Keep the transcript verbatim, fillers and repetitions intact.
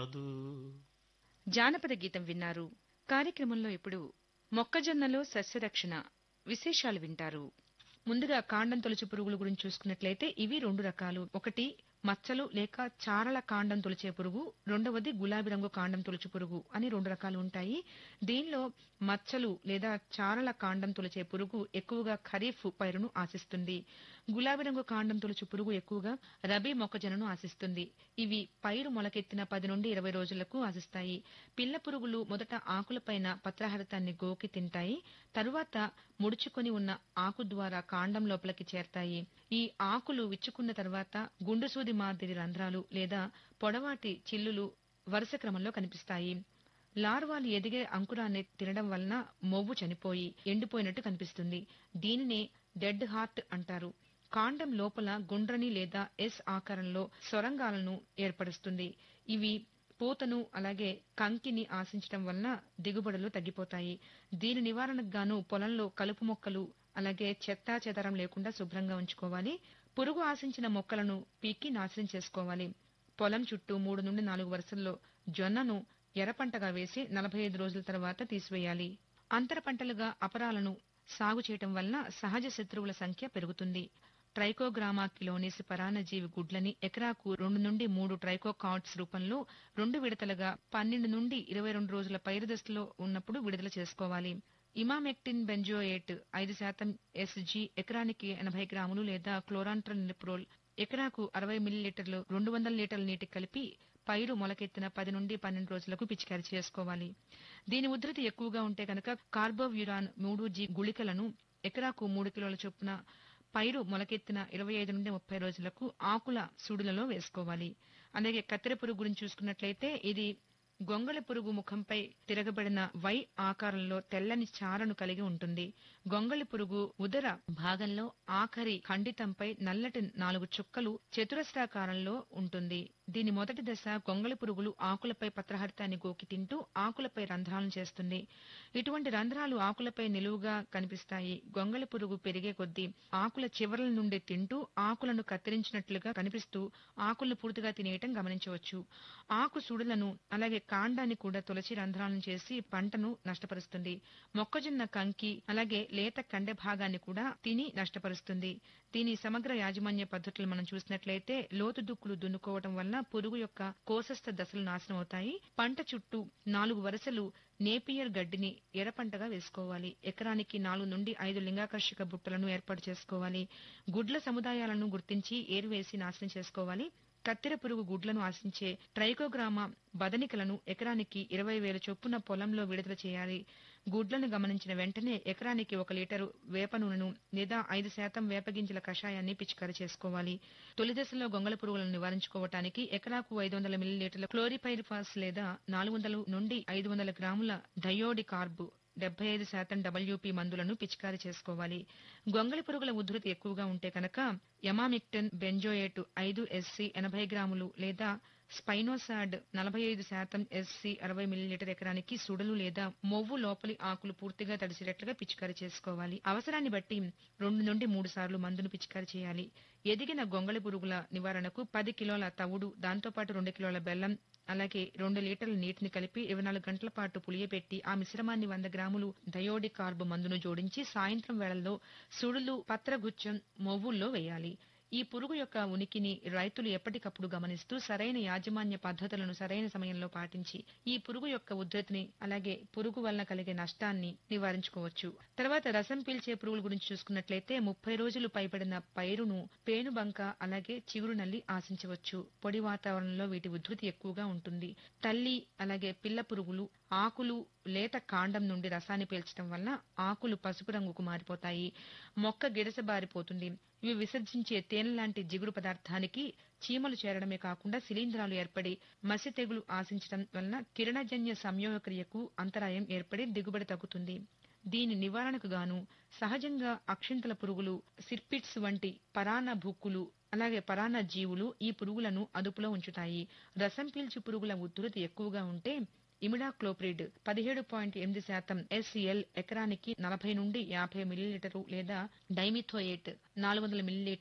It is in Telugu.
రాదు. జానపద గీతం విన్నారు. కార్యక్రమంలో ఇప్పుడు మొక్కజొన్నలో సస్యరక్షణ విశేషాలు వింటారు. ముందుగా కాండం తొలచు పురుగుల గురించి చూసుకున్నట్లయితే ఇవి రెండు రకాలు. ఒకటి మచ్చలు లేక చారల కాండం తొలిచే పురుగు, రెండవది గులాబీ రంగు కాండం తొలచు పురుగు అని రెండు రకాలు ఉంటాయి. దీనిలో మచ్చలు లేదా చారల కాండం తొలిచే పురుగు ఎక్కువగా ఖరీఫ్ పైరును ఆశిస్తుంది. గులాబీ రంగు కాండం తొలచు పురుగు ఎక్కువగా రబీ మొక్కజొన్నను ఆశిస్తుంది. ఇవి పైరు మొలకెత్తిన పది నుండి ఇరవై రోజులకు ఆశిస్తాయి. పిల్ల పురుగులు మొదట ఆకులపైన పత్రహరితాన్ని గోకి తింటాయి. తరువాత ముడుచుకొని ఉన్న ఆకు ద్వారా కాండం లోపలికి చేరతాయి. ఈ ఆకులు విచ్చుకున్న తర్వాత గుండు సూది మాదిరి రంధ్రాలు లేదా పొడవాటి చిల్లులు వరుస క్రమంలో కనిపిస్తాయి. లార్వాలు ఎదిగే అంకురాన్ని తినడం వలన మొవ్వు చనిపోయి ఎండిపోయినట్టు కనిపిస్తుంది. దీనినే డెడ్ హార్ట్ అంటారు. కాండం లోపల గుండ్రని లేదా ఎస్ ఆకారంలో సొరంగాలను ఏర్పరుస్తుంది. ఇవి పూతను అలాగే కంకిని ఆశించడం వలన దిగుబడులు తగ్గిపోతాయి. దీని నివారణకు గాను పొలంలో కలుపు మొక్కలు అలాగే చెత్తా చెదారం లేకుండా శుభ్రంగా ఉంచుకోవాలి. పురుగు ఆశించిన మొక్కలను పీకి నాశనం చేసుకోవాలి. పొలం చుట్టూ మూడు నుండి నాలుగు వరుసల్లో జొన్నను ఎర్రపంటగా వేసి నలభై ఐదు రోజుల తర్వాత తీసివేయాలి. అంతర పంటలుగా అపరాలను సాగు చేయటం వలన సహజ శత్రువుల సంఖ్య పెరుగుతుంది. ట్రైకోగ్రామా కిలోనిస్ పరాన్నజీవి గుడ్లని ఎకరాకు రెండు నుండి మూడు ట్రైకోకాట్స్ రూపంలో రెండు విడతలుగా పన్నెండు నుండి ఇరవై రెండు రోజుల పైరు దశలో ఉన్నప్పుడు విడుదల చేసుకోవాలి. ఇమామెక్టిన్ బెంజోయేట్ ఐదు శాతం ఎస్జీ ఎకరానికి ఎనభై గ్రాములు లేదా క్లోరాంట్రనిప్రోల్ ఎకరాకు అరవై మిల్లీలీటర్లు రెండు వందల లీటర్ల నీటి కలిపి పైరు మొలకెత్తిన పది నుండి పన్నెండు రోజులకు పిచికారీ చేసుకోవాలి. దీని ఉధృతి ఎక్కువగా ఉంటే కనుక కార్బోవ్యురాన్ మూడు జీ గుళికలను ఎకరాకు మూడు కిలోల చొప్పున పైరు మొలకెత్తిన ఇరవై ఐదు నుండి ముప్పై రోజులకు ఆకుల సుడులలో వేసుకోవాలి. అలాగే కత్తెర పురుగు గురించి చూసుకున్నట్లయితే ఇది గొంగళి పురుగు ముఖంపై తిరగబడిన వై ఆకారంలో తెల్లని చారను కలిగి ఉంటుంది. గొంగళి పురుగు ఉదర భాగంలో ఆఖరి ఖండితంపై నల్లటి నాలుగు చుక్కలు చతురస్రాకారంలో ఉంటుంది. దీని మొదటి దశ గొంగళి పురుగులు ఆకులపై పత్రహరితాన్ని గోకి తింటూ ఆకులపై రంధ్రాలను చేస్తుంది. ఇటువంటి రంధ్రాలు ఆకులపై నిలువుగా కనిపిస్తాయి. గొంగళి పురుగు పెరిగే కొద్దీ ఆకుల చివరల నుండి తింటూ ఆకులను కత్తిరించినట్లుగా కనిపిస్తూ ఆకులను పూర్తిగా తినేయటం గమనించవచ్చు. ఆకు సుడులను అలాగే కాండాన్ని కూడా తొలచి రంధ్రాలను చేసి పంటను నష్టపరుస్తుంది. మొక్కజొన్న కంకి అలాగే లేత కండె భాగాన్ని కూడా తిని నష్టపరుస్తుంది. దీని సమగ్ర యాజమాన్య పద్ధతులు మనం చూసినట్లయితే లోతు దుక్కులు దున్నుకోవడం వలన పురుగు యొక్క కోశస్థ దశలు నాశనం అవుతాయి. పంట చుట్టూ నాలుగు వరుసలు నేపియర్ గడ్డిని ఎర్రపంటగా వేసుకోవాలి. ఎకరానికి నాలుగు నుండి ఐదు లింగాకర్షక బుట్టలను ఏర్పాటు చేసుకోవాలి. గుడ్ల సముదాయాలను గుర్తించి ఏరువేసి నాశనం చేసుకోవాలి. కత్తెర పురుగు గుడ్లను ఆశించే ట్రైకోగ్రామా బదనికలను ఎకరానికి ఇరవై వేల చొప్పున పొలంలో విడుదల చేయాలి. గుడ్లను గమనించిన వెంటనే ఎకరానికి ఒక లీటరు వేప నూనెను లేదా ఐదు శాతం వేపగింజల కషాయాన్ని పిచికారీ చేసుకోవాలి. తొలి దశలో గొంగళి పురుగులను నివారించుకోవటానికి ఎకరాకు ఐదు వందల మిల్లీలీటర్ల క్లోరిపైరిఫాస్ లేదా నాలుగు వందల నుండి ఐదు వందల గ్రాముల డయోడి కార్బ్ డెబ్బై ఐదు శాతం డబ్ల్యూపీ మందులను పిచికారీ చేసుకోవాలి. గొంగళి పురుగుల ఉధృతి ఎక్కువగా ఉంటే కనుక ఎమామిక్టన్ బెంజోయేట్ ఐదు ఎస్సీ ఎనభై గ్రాములు లేదా స్పైనోసాడ్ నలభై ఐదు శాతం ఎస్సీ అరవై మిల్లీలీటర్ ఎకరానికి సుడలు లేదా మొవ్వు లోపలి ఆకులు పూర్తిగా తడిసేటట్లుగా పిచికారీ చేసుకోవాలి. అవసరాన్ని బట్టి రెండు నుండి మూడు సార్లు మందును పిచికారీ చేయాలి. ఎదిగిన గొంగళి పురుగుల నివారణకు పది కిలోల తవుడు, దాంతోపాటు రెండు కిలోల బెల్లం అలాగే రెండు లీటర్ల నీటిని కలిపి ఇరవై నాలుగు గంటల పాటు పులియబెట్టి ఆ మిశ్రమాన్ని వంద గ్రాములు డయోడి కార్బ్ మందును జోడించి సాయంత్రం వేళల్లో సుడులు, పత్రగుచ్చం, మొవ్వుల్లో వేయాలి. ఈ పురుగు యొక్క ఉనికిని రైతులు ఎప్పటికప్పుడు గమనిస్తూ సరైన యాజమాన్య పద్ధతులను సరైన సమయంలో పాటించి ఈ పురుగు యొక్క ఉధృతిని అలాగే పురుగు వలన కలిగే నష్టాన్ని నివారించుకోవచ్చు. తర్వాత రసం పీల్చే పురుగుల గురించి చూసుకున్నట్లయితే ముప్పై రోజులు పైబడిన పైరును పేనుబంక అలాగే చిగురు నల్లి ఆశించవచ్చు. పొడి వాతావరణంలో వీటి ఉధృతి ఎక్కువగా ఉంటుంది. తల్లి అలాగే పిల్ల పురుగులు ఆకులు లేత కాండం నుండి రసాన్ని పీల్చడం వలన ఆకులు పసుపు రంగుకు మారిపోతాయి. మొక్క గిడసబారిపోతుంది. ఇవి విసర్జించే తేనె లాంటి జిగురు పదార్థానికి చీమలు చేరడమే కాకుండా శిలీంధ్రాలు ఏర్పడి మసి తెగులు ఆశించడం వలన కిరణజన్య సంయోగక్రియకు అంతరాయం ఏర్పడి దిగుబడి తగ్గుతుంది. దీని నివారణకు గాను సహజంగా అక్షింతల పురుగులు, సిర్పిట్స్ వంటి పరాన్న భుక్కులు అలాగే పరాన్న జీవులు ఈ పురుగులను అదుపులో ఉంచుతాయి. రసం పీల్చు పురుగుల ఉధృతి ఎక్కువగా ఉంటే ఇమిడాక్లోప్రిడ్ పదిహేడు పాయింట్ ఎనిమిది శాతం ఎస్ఎల్ ఎకరానికి నలభై నుండి యాభై మిల్లీలీటరు లేదా డైమిథోయేట్ నాలుగు వందల మిల్లీలీటర్